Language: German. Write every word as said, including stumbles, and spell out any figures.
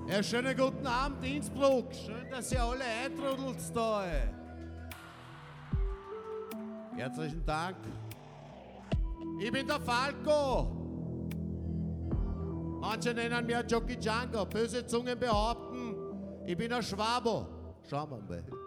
Ja, schönen guten Abend, Innsbruck. Schön, dass ihr alle eintrudelt da. Ey. Herzlichen Dank. Ich bin der Falco. Manche nennen mich Jockey Django. Böse Zungen behaupten, ich bin ein Schwabo. Schauen wir mal.